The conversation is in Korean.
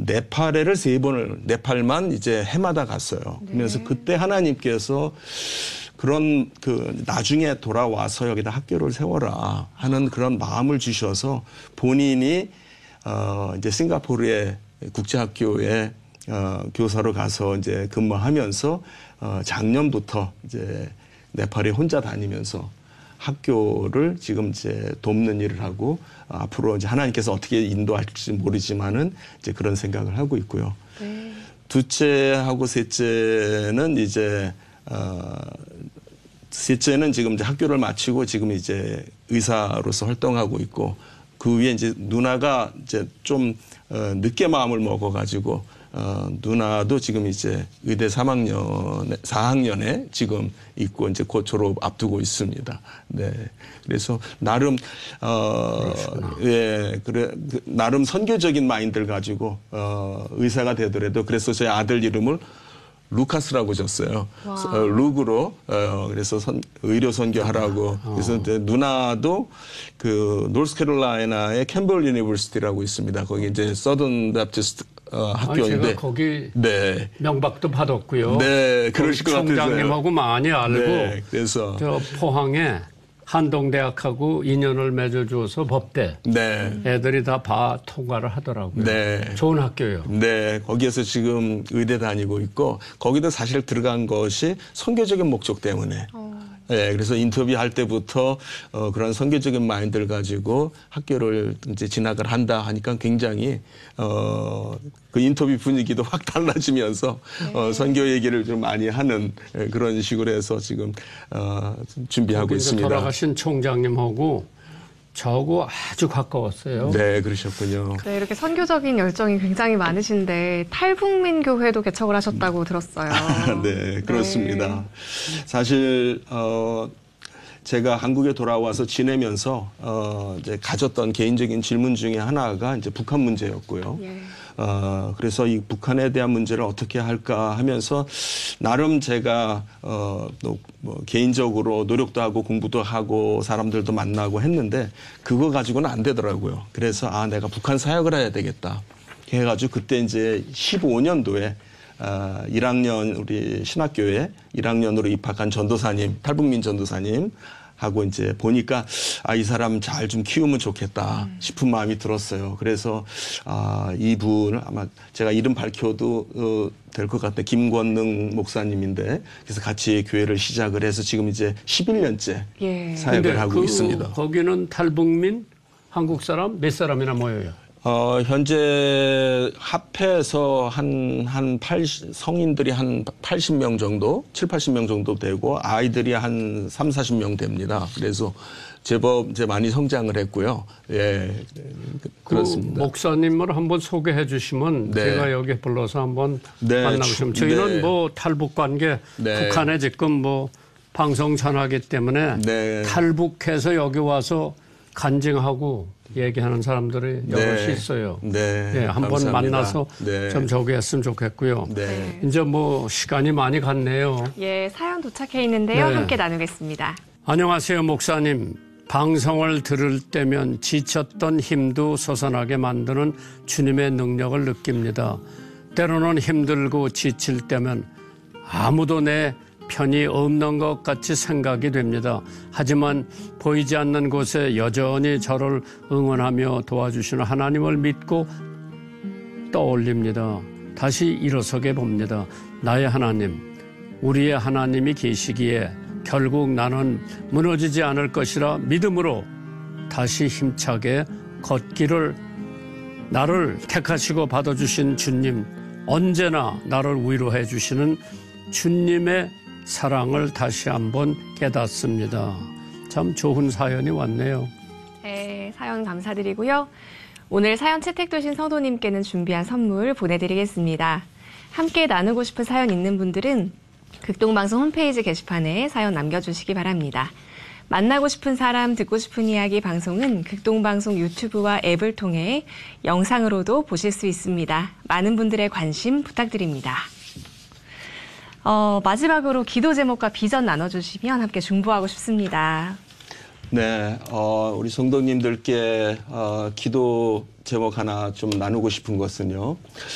네팔에를 3번을 네팔만 이제 해마다 갔어요. 그래서 그때 하나님께서 그런 나중에 돌아와서 여기다 학교를 세워라 하는 그런 마음을 주셔서 본인이 이제 싱가포르의 국제학교에 교사로 가서 이제 근무하면서 작년부터 이제 네팔에 혼자 다니면서 학교를 지금 이제 돕는 일을 하고 앞으로 이제 하나님께서 어떻게 인도할지 모르지만은 이제 그런 생각을 하고 있고요. 둘째하고 셋째는 이제 셋째는 지금 이제 학교를 마치고 지금 이제 의사로서 활동하고 있고 그 위에 이제 누나가 이제 좀 늦게 마음을 먹어가지고 누나도 지금 이제 의대 4학년에 지금 있고 이제 곧 졸업 앞두고 있습니다. 네. 그래서 나름 예, 그래 나름 선교적인 마인드를 가지고 의사가 되더라도 그래서 제 아들 이름을 루카스라고 줬어요. 룩으로 그래서 의료 선교하라고. 그래서 누나도 그 노스캐롤라이나의 캠벨 유니버시티라고 있습니다. 거기 이제 서던 베프티스트 학교인데 제가 거기 네. 명박도 받았고요. 네, 그러실 것 같아요. 총장님하고 많이 알고 네, 그래서 저 포항에 한동대학하고 인연을 맺어줘서 법대 네. 애들이 다 통과를 하더라고요. 네. 좋은 학교요. 네, 거기에서 지금 의대 다니고 있고 거기도 사실 들어간 것이 선교적인 목적 때문에. 네, 그래서 인터뷰할 때부터 그런 선교적인 마인드를 가지고 학교를 이제 진학을 한다 하니까 굉장히 그 인터뷰 분위기도 확 달라지면서 선교 얘기를 좀 많이 하는 그런 식으로 해서 지금 준비하고 있습니다. 돌아가신 총장님하고 저하고 아주 가까웠어요. 네, 그러셨군요. 네, 이렇게 선교적인 열정이 굉장히 많으신데 탈북민 교회도 개척을 하셨다고 들었어요. 네, 그렇습니다. 네. 사실 제가 한국에 돌아와서 지내면서 이제 가졌던 개인적인 질문 중에 하나가 이제 북한 문제였고요. 예. 그래서 이 북한에 대한 문제를 어떻게 할까 하면서 나름 제가 또 뭐 개인적으로 노력도 하고 공부도 하고 사람들도 만나고 했는데 그거 가지고는 안 되더라고요. 그래서 내가 북한 사역을 해야 되겠다. 해가지고 그때 이제 15년도에 1학년 우리 신학교에 1학년으로 입학한 전도사님, 탈북민 전도사님 하고 이제 보니까 이 사람 잘 좀 키우면 좋겠다 싶은 마음이 들었어요. 그래서 이분을 아마 제가 이름 밝혀도 될 것 같아요. 김권능 목사님인데 그래서 같이 교회를 시작을 해서 지금 이제 11년째 예. 사역을 하고 있습니다. 거기는 탈북민 한국 사람 몇 사람이나 모여요? 현재 합해서 성인들이 한 80명 정도, 7, 80명 정도 되고 아이들이 한 3, 40명 됩니다. 그래서 제법 이제 많이 성장을 했고요. 예. 그렇습니다. 그 목사님을 한번 소개해 주시면 네. 제가 여기 불러서 한번 네. 만나고 싶으면 저희는 네. 뭐 탈북 관계 네. 북한에 지금 뭐 방송 전하기 때문에 네. 탈북해서 여기 와서 간증하고 얘기하는 사람들이 여럿이 네. 있어요. 네. 네, 한번 만나서 네. 좀 저기 했으면 좋겠고요. 네. 이제 뭐 시간이 많이 갔네요. 예, 사연 도착해 있는데요. 네. 함께 나누겠습니다. 안녕하세요, 목사님. 방송을 들을 때면 지쳤던 힘도 솟아나게 만드는 주님의 능력을 느낍니다. 때로는 힘들고 지칠 때면 아무도 내 편이 없는 것 같이 생각이 됩니다. 하지만 보이지 않는 곳에 여전히 저를 응원하며 도와주시는 하나님을 믿고 떠올립니다. 다시 일어서게 봅니다. 나의 하나님, 우리의 하나님이 계시기에 결국 나는 무너지지 않을 것이라 믿음으로 다시 힘차게 걷기를 나를 택하시고 받아주신 주님, 언제나 나를 위로해 주시는 주님의 사랑을 다시 한번 깨닫습니다. 참 좋은 사연이 왔네요. 네, 사연 감사드리고요. 오늘 사연 채택되신 성도님께는 준비한 선물 보내드리겠습니다. 함께 나누고 싶은 사연 있는 분들은 극동방송 홈페이지 게시판에 사연 남겨주시기 바랍니다. 만나고 싶은 사람, 듣고 싶은 이야기 방송은 극동방송 유튜브와 앱을 통해 영상으로도 보실 수 있습니다. 많은 분들의 관심 부탁드립니다. 마지막으로 기도 제목과 비전 나눠주시면 함께 중보하고 싶습니다. 네, 우리 성도님들께 기도 제목 하나 좀 나누고 싶은 것은요.